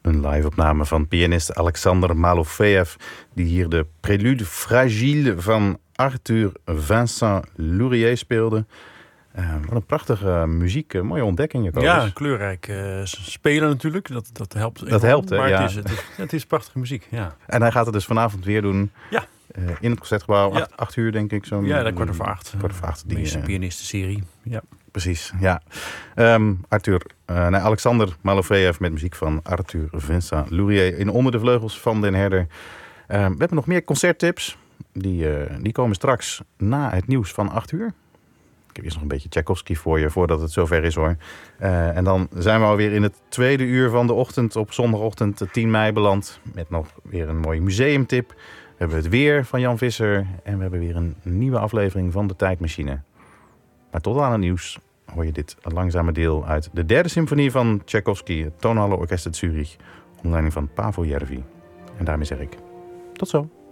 Een live-opname van pianist Alexander Malofeev, die hier de Prélude Fragile van Arthur Vincent Lourier speelde. Wat een prachtige muziek, mooie ontdekking. Jacobus. Ja, kleurrijk spelen natuurlijk, dat helpt. Dat helpt, hè? Maar ja. het is prachtige muziek, ja. En hij gaat het dus vanavond weer doen. Ja. In het Concertgebouw, Ja. 8 uur denk ik. Ja, 8:15. 8:15. De meeste pianistenserie, ja. Precies, ja. Alexander Malofeev met muziek van Arthur Vincent Lourier in Onder de Vleugels van Den Herder. We hebben nog meer concerttips. Die komen straks na het nieuws van 8 uur. Ik heb eerst nog een beetje Tchaikovsky voor je, voordat het zover is hoor. En dan zijn we alweer in het tweede uur van de ochtend, op zondagochtend 10 mei beland. Met nog weer een mooie museumtip. We hebben het weer van Jan Visser. En we hebben weer een nieuwe aflevering van De Tijdmachine. Maar tot aan het nieuws hoor je dit langzame deel uit de derde symfonie van Tchaikovsky, het Tonhalle Orkest uit Zurich, onder leiding van Paavo Järvi. En daarmee zeg ik tot zo.